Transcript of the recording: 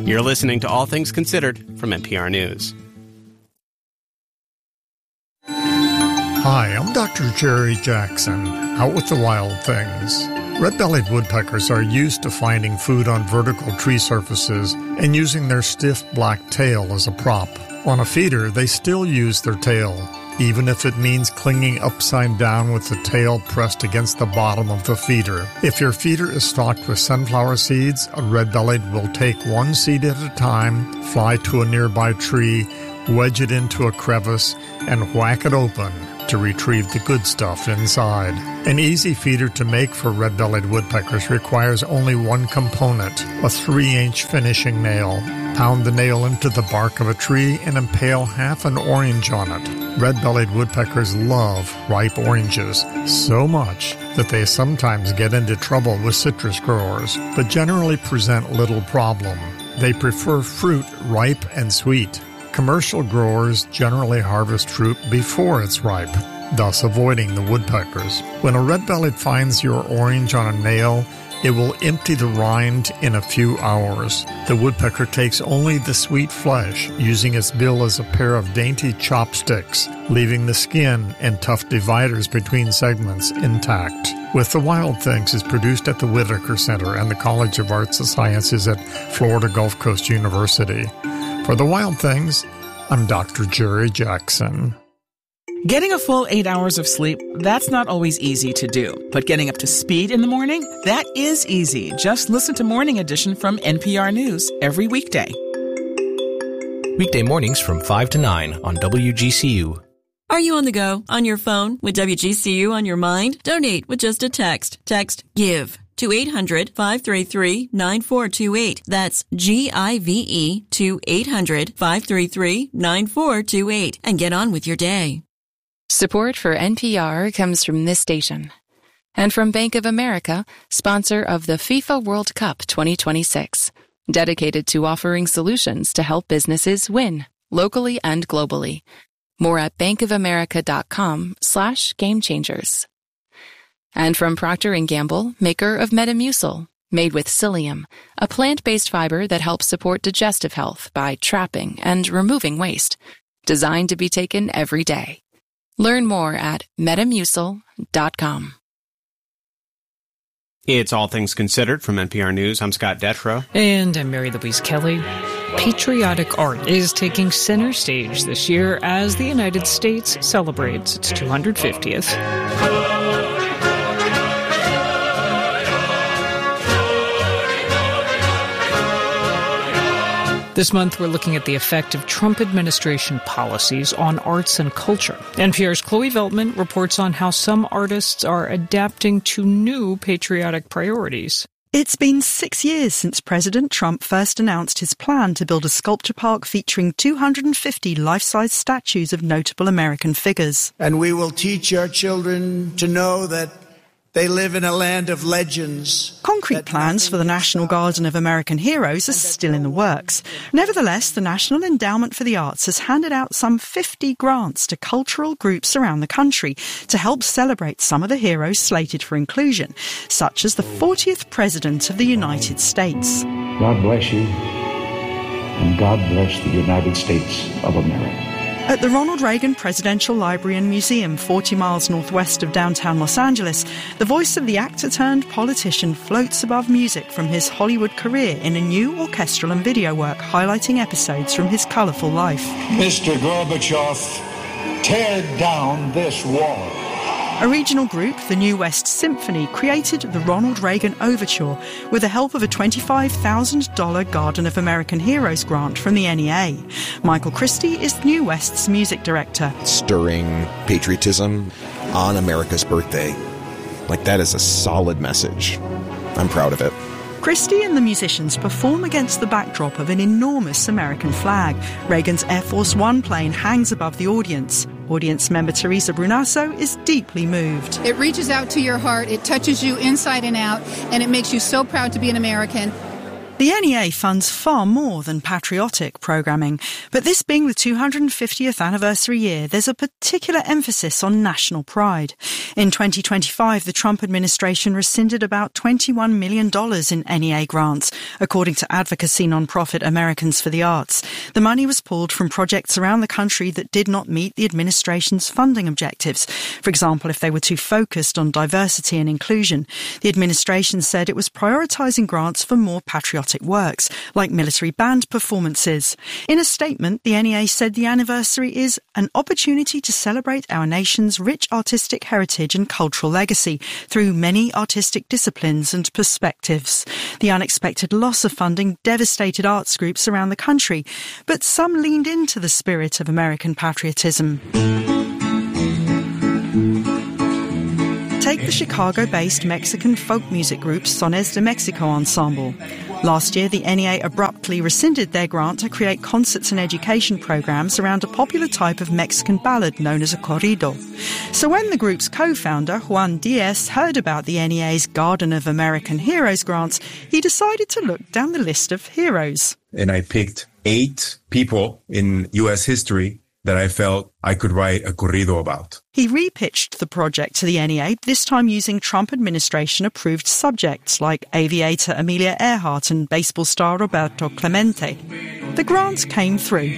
You're listening to All Things Considered from NPR News. Hi, I'm Dr. Jerry Jackson, out with the wild things. Red-bellied woodpeckers are used to finding food on vertical tree surfaces and using their stiff black tail as a prop. On a feeder, they still use their tail, even if it means clinging upside down with the tail pressed against the bottom of the feeder. If your feeder is stocked with sunflower seeds, a red-bellied will take one seed at a time, fly to a nearby tree, wedge it into a crevice, and whack it open to retrieve the good stuff inside. An easy feeder to make for red-bellied woodpeckers requires only one component, a 3-inch finishing nail. Pound the nail into the bark of a tree and impale half an orange on it. Red-bellied woodpeckers love ripe oranges so much that they sometimes get into trouble with citrus growers, but generally present little problem. They prefer fruit ripe and sweet. Commercial growers generally harvest fruit before it's ripe, thus avoiding the woodpeckers. When a red-bellied finds your orange on a nail, it will empty the rind in a few hours. The woodpecker takes only the sweet flesh, using its bill as a pair of dainty chopsticks, leaving the skin and tough dividers between segments intact. With the Wild Things is produced at the Whitaker Center and the College of Arts and Sciences at Florida Gulf Coast University. For The Wild Things, I'm Dr. Jerry Jackson. Getting a full 8 hours of sleep, that's not always easy to do. But getting up to speed in the morning, that is easy. Just listen to Morning Edition from NPR News every weekday. Weekday mornings from 5 to 9 on WGCU. Are you on the go, on your phone, with WGCU on your mind? Donate with just a text. Text GIVE to 800-533-9428. That's GIVE to 800-533-9428. And get on with your day. Support for NPR comes from this station. And from Bank of America, sponsor of the FIFA World Cup 2026. Dedicated to offering solutions to help businesses win, locally and globally. More at bankofamerica.com/gamechangers. And from Procter & Gamble, maker of Metamucil, made with psyllium, a plant-based fiber that helps support digestive health by trapping and removing waste, designed to be taken every day. Learn more at Metamucil.com. It's All Things Considered from NPR News. I'm Scott Detrow. And I'm Mary Louise Kelly. Patriotic art is taking center stage this year as the United States celebrates its 250th. This month, we're looking at the effect of Trump administration policies on arts and culture. NPR's Chloe Veltman reports on how some artists are adapting to new patriotic priorities. It's been 6 years since President Trump first announced his plan to build a sculpture park featuring 250 life-size statues of notable American figures. And we will teach our children to know that they live in a land of legends. Concrete plans for the National Garden of American Heroes are still in the works. Nevertheless, the National Endowment for the Arts has handed out some 50 grants to cultural groups around the country to help celebrate some of the heroes slated for inclusion, such as the 40th President of the United States. God bless you, and God bless the United States of America. At the Ronald Reagan Presidential Library and Museum, 40 miles northwest of downtown Los Angeles, the voice of the actor-turned-politician floats above music from his Hollywood career in a new orchestral and video work highlighting episodes from his colourful life. Mr. Gorbachev, tear down this wall. A regional group, the New West Symphony, created the Ronald Reagan Overture with the help of a $25,000 Garden of American Heroes grant from the NEA. Michael Christie is New West's music director. Stirring patriotism on America's birthday. Like, that is a solid message. I'm proud of it. Christie and the musicians perform against the backdrop of an enormous American flag. Reagan's Air Force One plane hangs above the audience. Audience member Teresa Brunasso is deeply moved. It reaches out to your heart, it touches you inside and out, and it makes you so proud to be an American. The NEA funds far more than patriotic programming, but this being the 250th anniversary year, there's a particular emphasis on national pride. In 2025, the Trump administration rescinded about $21 million in NEA grants, according to advocacy nonprofit Americans for the Arts. The money was pulled from projects around the country that did not meet the administration's funding objectives. For example, if they were too focused on diversity and inclusion. The administration said it was prioritizing grants for more patriotic works, like military band performances. In a statement, the NEA said the anniversary is an opportunity to celebrate our nation's rich artistic heritage and cultural legacy through many artistic disciplines and perspectives. The unexpected loss of funding devastated arts groups around the country, but some leaned into the spirit of American patriotism. Take the Chicago-based Mexican folk music group Sones de Mexico Ensemble. Last year, the NEA abruptly rescinded their grant to create concerts and education programs around a popular type of Mexican ballad known as a corrido. So when the group's co-founder, Juan Diaz, heard about the NEA's Garden of American Heroes grants, he decided to look down the list of heroes. And I picked 8 people in U.S. history that I felt I could write a corrido about. He repitched the project to the NEA, this time using Trump administration-approved subjects like aviator Amelia Earhart and baseball star Roberto Clemente. The grant came through.